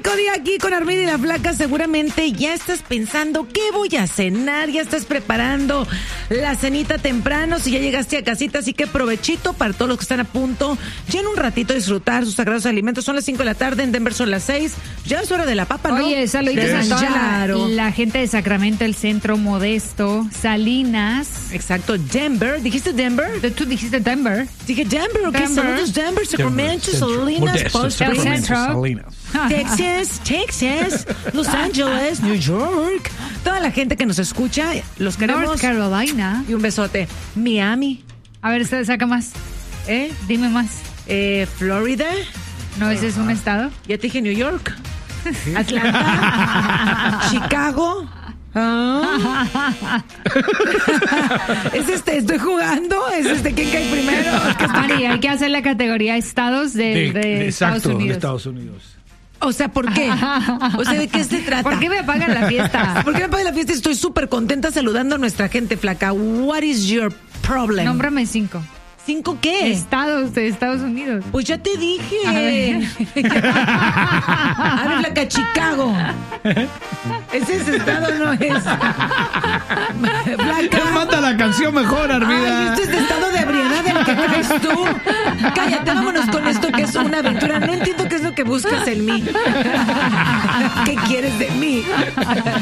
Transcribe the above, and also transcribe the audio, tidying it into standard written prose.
Único día aquí con Armida y la Flaca. Seguramente ya estás pensando qué voy a cenar, ya estás preparando la cenita temprano, si ya llegaste a casita, así que provechito para todos los que están a punto ya en un ratito disfrutar sus sagrados alimentos. Son las 5 de la tarde, en Denver son las 6, ya es hora de la papa, ¿no? Oye, saluditos a toda Claro. la gente de Sacramento, el Centro, Modesto, Salinas. Exacto, Denver, ¿dijiste Denver? Tú dijiste Denver. Dije Denver, ok, Denver. saludos Denver, Sacramento, Salinas, Modesto, Post Sacramento, Centro. Salinas. Texas, Los Ángeles, New York, toda la gente que nos escucha, los queremos. North Carolina. Y un besote. Miami, A ver, saca más. Dime más. Florida, ¿No ese es un estado? ya te dije New York, Atlanta, Chicago. Es estoy jugando, ¿quién cae primero? Mari, hay que hacer la categoría estados de Estados Exacto, de Unidos. Estados Unidos. O sea, ¿por qué? O sea, ¿de qué se trata? ¿Por qué me pagan la fiesta? ¿Por qué me pagan la fiesta? Estoy súper contenta saludando a nuestra gente, Flaca. What is your problem? Nómbrame 5 ¿5 qué? estados de Estados Unidos. Pues ya te dije. A ver. A ver, Flaca, Chicago. ¿Ese es estado o no es? Flaca. Manda la canción mejor, Ay, Armida. esto es de estado de ebriedad del que crees tú. Cállate, vámonos con esto que es una aventura. No entiendo qué es lo que buscas en mí. ¿Qué quieres de mí?